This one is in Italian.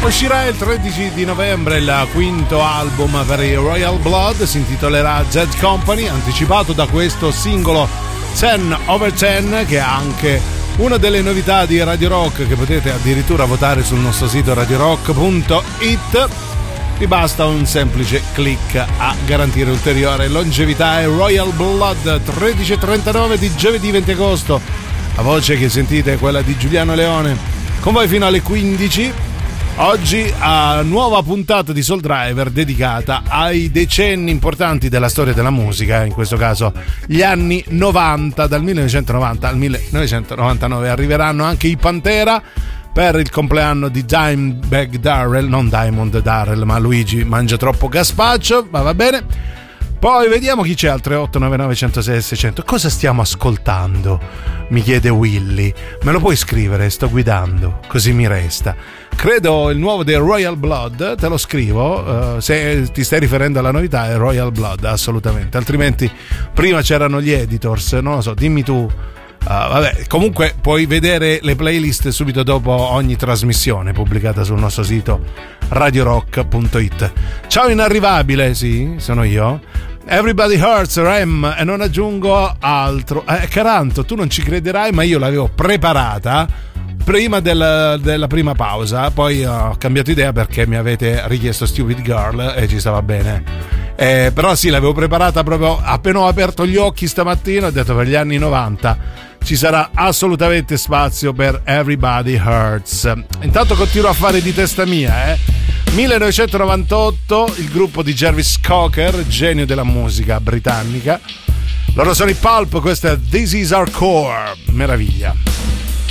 Uscirà il 13 di novembre il quinto album per i Royal Blood, si intitolerà Dead Company, anticipato da questo singolo 10/10, che è anche una delle novità di Radio Rock, che potete addirittura votare sul nostro sito radiorock.it. Vi basta un semplice click a garantire ulteriore longevità ai Royal Blood. 13:39 di giovedì 20 agosto. La voce che sentite è quella di Giuliano Leone, con voi fino alle 15. Oggi a nuova puntata di Soul Driver dedicata ai decenni importanti della storia della musica, in questo caso gli anni 90, dal 1990 al 1999. Arriveranno anche i Pantera per il compleanno di Dimebag Darrell, non Diamond Darrell, ma Luigi mangia troppo gazpacho, ma va bene. Poi vediamo chi c'è al 3899 106 600. Cosa stiamo ascoltando? Mi chiede Willy. Me lo puoi scrivere? Sto guidando, così mi resta. Credo il nuovo dei Royal Blood, te lo scrivo, se ti stai riferendo alla novità è Royal Blood, assolutamente. Altrimenti prima c'erano gli Editors, non lo so, dimmi tu. Vabbè, comunque puoi vedere le playlist subito dopo ogni trasmissione pubblicata sul nostro sito radiorock.it. Ciao inarrivabile, sì, sono io. Everybody Hurts, Rem, e non aggiungo altro. Caranto, tu non ci crederai, ma io l'avevo preparata prima della prima pausa, poi ho cambiato idea perché mi avete richiesto Stupid Girl e ci stava bene. Però sì, l'avevo preparata proprio appena ho aperto gli occhi stamattina, ho detto per gli anni 90 ci sarà assolutamente spazio per Everybody Hurts. Intanto continuo a fare di testa mia, 1998, il gruppo di Jarvis Cocker, genio della musica britannica. Loro sono i Pulp, questa è This Is Our Core, meraviglia.